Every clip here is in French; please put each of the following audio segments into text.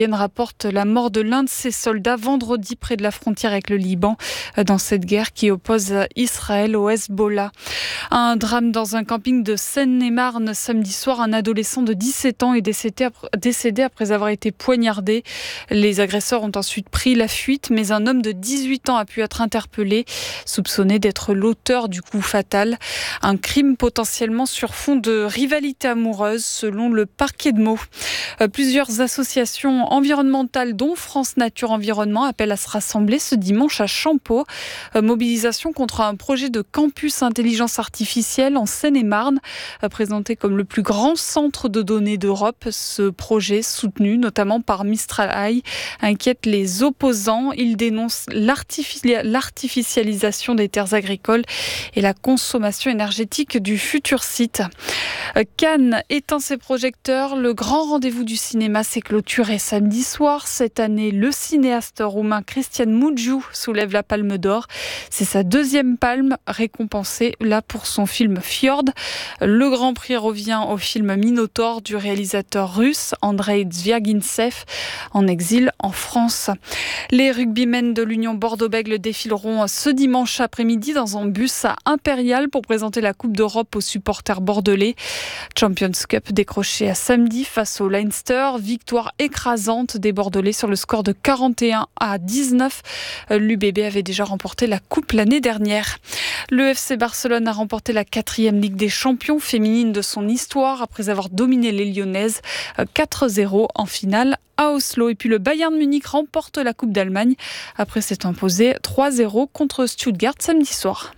rapporte la mort de l'un de ses soldats vendredi près de la frontière avec le Liban dans cette guerre qui oppose Israël au Hezbollah. Un drame dans un camping de Seine-et-Marne samedi soir. Un adolescent de 17 ans est décédé après avoir été poignardé. Les agresseurs ont ensuite pris la fuite, mais un homme de 18 ans a pu être interpellé, soupçonné d'être l'auteur du coup fatal. Un crime potentiellement sur fond de rivalité amoureuse selon le parquet de Meaux. Plusieurs associations environnementales dont France Nature Environnement appellent à se rassembler ce dimanche à Champeaux. Mobilisation contre un projet de campus intelligence artificielle en Seine-et-Marne, présenté comme le plus grand centre de données d'Europe. Ce projet, soutenu notamment par Mistral AI, inquiète les opposants. Il dénonce l'artificialisation des terres agricoles et la consommation énergétique du futur site. Cannes éteint ses projecteurs. Le grand rendez-vous du cinéma s'est clôturé samedi soir. Cette année, le cinéaste roumain Cristian Mungiu soulève la Palme d'Or. C'est sa deuxième palme, récompensée là pour son film Fjord. Le grand prix revient au film Minotaure du réalisateur russe Andrei Zvyagintsev, en exil en France. Les rugbymen de l'Union Bordeaux-Bègles défileront ce dimanche après-midi dans un bus à Impérial pour présenter la Coupe d'Europe aux supporters bordelais. Champions Cup décroché à samedi face au Leinster. Victoire écrasante des Bordelais sur le score de 41-19. L'UBB avait déjà remporté la Coupe l'année dernière. Le FC Barcelone a remporté la 4e Ligue des Champions féminine de son histoire après avoir dominé les Lyonnaises 4-0 en finale à Oslo. Et puis le Bayern Munich remporte la Coupe d'Allemagne après s'être imposé 3-0 contre Stuttgart samedi soir.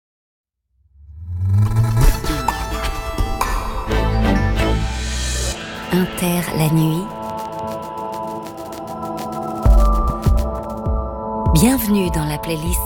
Inter la nuit. Bienvenue dans la playlist